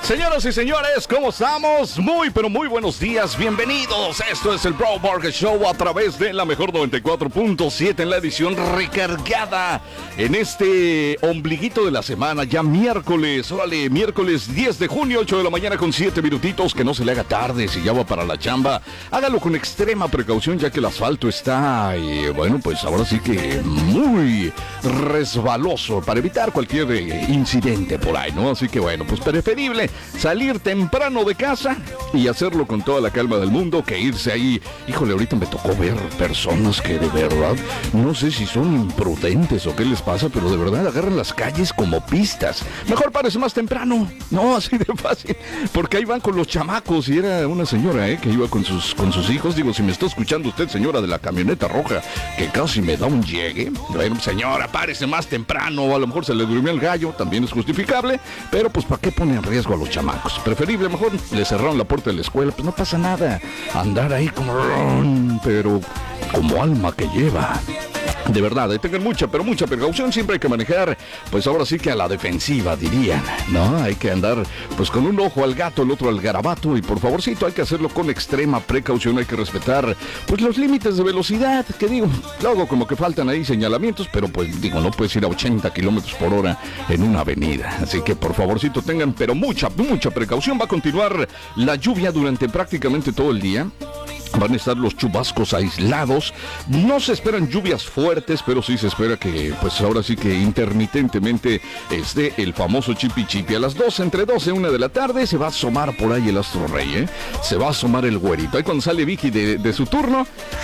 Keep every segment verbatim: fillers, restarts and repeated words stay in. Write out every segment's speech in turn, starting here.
Señoras y señores, ¿cómo estamos? Muy, pero muy buenos días, bienvenidos. Esto es el Brawl Burger Show a través de la mejor noventa y cuatro punto siete en la edición recargada en este ombliguito de la semana, ya miércoles, órale, miércoles diez de junio, ocho de la mañana con siete minutitos, que no se le haga tarde, si ya va para la chamba, hágalo con extrema precaución ya que el asfalto está, eh, bueno, pues ahora sí que muy resbaloso para evitar cualquier eh, incidente por ahí, ¿no? Así que bueno, pues preferible salir temprano de casa y hacerlo con toda la calma del mundo que irse ahí. Híjole, ahorita me tocó ver personas que de verdad, no sé si son imprudentes o qué les pasa, pero de verdad agarran las calles como pistas. Mejor párese más temprano, no, así de fácil, porque ahí van con los chamacos y era una señora, ¿eh? Que iba con sus, con sus hijos. Digo, si me está escuchando usted, señora de la camioneta roja, que casi me da un llegue, bueno, señora, párese más temprano, a lo mejor se le durmió el gallo, también es justificable, pero pues ¿para qué pone en riesgo a los chamacos? Preferible, mejor le cerraron la puerta de la escuela, pues no pasa nada, andar ahí como, pero como alma que lleva. De verdad, tengan mucha, pero mucha precaución, siempre hay que manejar, pues ahora sí que a la defensiva, dirían, ¿no? Hay que andar, pues con un ojo al gato, el otro al garabato, y por favorcito hay que hacerlo con extrema precaución, hay que respetar, pues los límites de velocidad, que digo, luego como que faltan ahí señalamientos, pero pues digo, no puedes ir a ochenta kilómetros por hora en una avenida, así que por favorcito tengan, pero mucha, mucha precaución. Va a continuar la lluvia durante prácticamente todo el día. Van a estar los chubascos aislados, no se esperan lluvias fuertes, pero sí se espera que, pues ahora sí que intermitentemente esté el famoso chipi chipi. A las doce, entre doce y una de la tarde, se va a asomar por ahí el astro rey, ¿eh? Se va a asomar el güerito. Ahí cuando sale Vicky de, de su turno,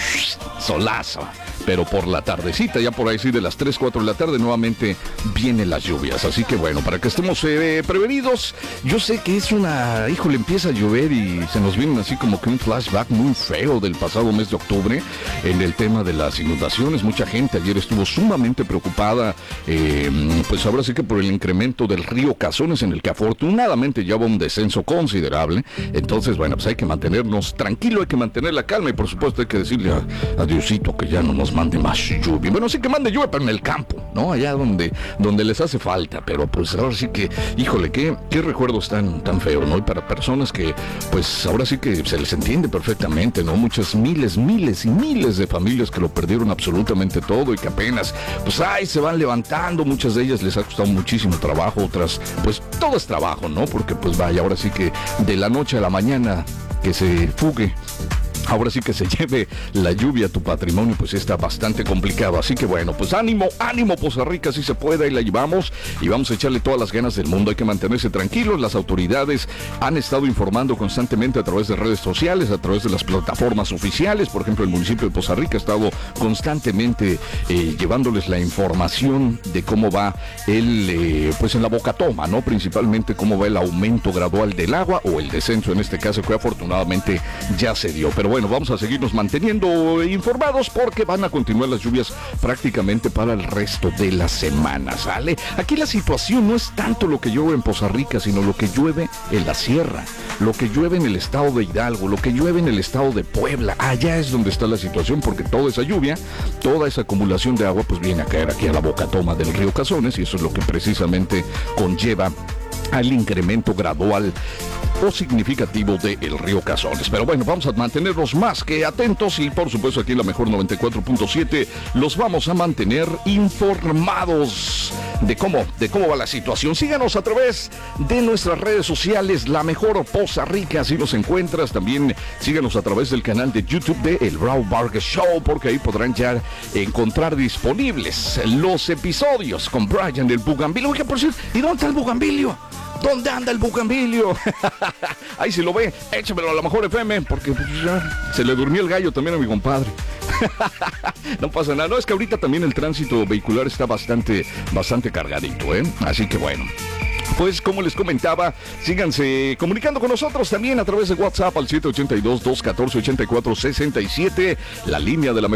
solazo. Pero por la tardecita, ya por ahí sí de las tres, cuatro de la tarde, nuevamente vienen las lluvias. Así que bueno, para que estemos eh, prevenidos, yo sé que es una, híjole, empieza a llover y se nos viene así como que un flashback muy feo del pasado mes de octubre en el tema de las inundaciones. Mucha gente ayer estuvo sumamente preocupada, eh, pues ahora sí que por el incremento del río Cazones, en el que afortunadamente ya va un descenso considerable. Entonces, bueno, pues hay que mantenernos tranquilos, hay que mantener la calma y por supuesto hay que decirle a, a Diosito que ya no nos mande más lluvia. Bueno, sí que mande lluvia, pero en el campo, ¿no? Allá donde, donde les hace falta, pero pues ahora sí que, híjole, qué, qué recuerdos tan, tan feos, ¿no? Y para personas que, pues ahora sí que se les entiende perfectamente, ¿no? Muchas miles, miles y miles de familias que lo perdieron absolutamente todo y que apenas, pues, ay, se van levantando. Muchas de ellas les ha costado muchísimo trabajo, otras, pues, todo es trabajo, ¿no? Porque, pues, vaya, ahora sí que de la noche a la mañana que se fugue, ahora sí que se lleve la lluvia a tu patrimonio, pues está bastante complicado. Así que bueno, pues ánimo, ánimo Poza Rica, si se puede, ahí la llevamos y vamos a echarle todas las ganas del mundo. Hay que mantenerse tranquilos. Las autoridades han estado informando constantemente a través de redes sociales, a través de las plataformas oficiales. Por ejemplo, el municipio de Poza Rica ha estado constantemente eh, llevándoles la información de cómo va el, eh, pues en la Boca Toma, ¿no? Principalmente cómo va el aumento gradual del agua o el descenso en este caso, que afortunadamente ya se dio. Pero bueno, vamos a seguirnos manteniendo informados porque van a continuar las lluvias prácticamente para el resto de la semana, ¿sale? Aquí la situación no es tanto lo que llueve en Poza Rica, sino lo que llueve en la sierra, lo que llueve en el estado de Hidalgo, lo que llueve en el estado de Puebla. Allá es donde está la situación, porque toda esa lluvia, toda esa acumulación de agua, pues viene a caer aquí a la Boca Toma del río Cazones, y eso es lo que precisamente conlleva al incremento gradual o significativo del río Cazones. Pero bueno, vamos a mantenernos más que atentos y por supuesto aquí en la mejor noventa y cuatro punto siete los vamos a mantener informados de cómo, de cómo va la situación. Síganos a través de nuestras redes sociales, La Mejor Poza Rica, así nos encuentras. También síganos a través del canal de YouTube de El Brawl Burger Show, porque ahí podrán ya encontrar disponibles los episodios con Brian del Bugambilio. Oiga, por cierto, ¿y dónde está el Bugambilio? ¿Dónde anda el Bugambilio? Ahí si lo ve, échamelo a La Mejor F M, porque pues, ya se le durmió el gallo también a mi compadre. No pasa nada, no, es que ahorita también el tránsito vehicular está bastante, bastante cargadito, ¿eh? Así que bueno. Pues como les comentaba, síganse comunicando con nosotros también a través de WhatsApp al siete ocho dos, dos uno cuatro, ocho cuatro seis siete, la línea de la